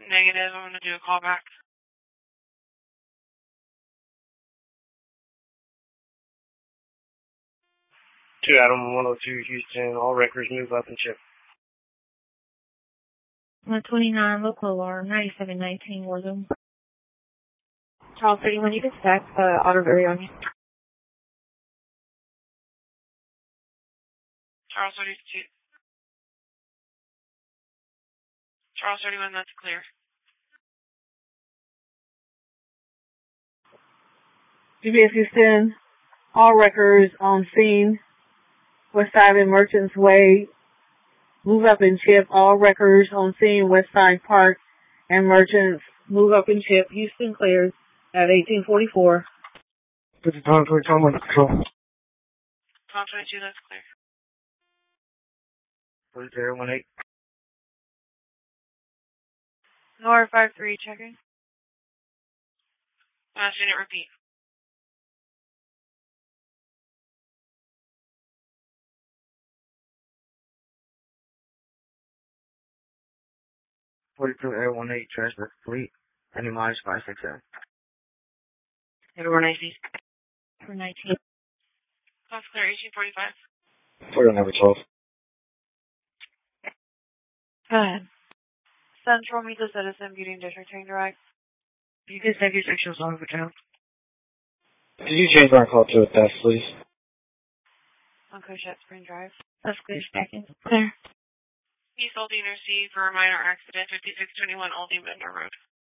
Negative. I'm going to do a callback. 2 Adam 102 Houston. All records move up and ship. 129 local alarm 9719 Wortham. Charles 31, you can stack auto very on you. Charles 32. Charles 31, that's clear. GPS Houston, all records on scene. West side of Merchants Way. Move up and ship. All records on scene. West Side Park and Merchants. Move up and ship. Houston clears at 1844. This is Tom 22, I'm under control. Tom 22, that's clear. 4018. Nora 53, checking. Last unit, repeat. Air 18, transfer complete. Any minus 567. Number 19. For 19. That's clear, 1845. Put on number 12. Go ahead. Central meet the citizen, Beauty District, train direct. You can send your sections on for town. Could you change my call to a theft, please? On Cochette Spring Drive. That's clear, stacking. Clear. East Aldina C for a minor accident, 5621 Aldine Bender Road.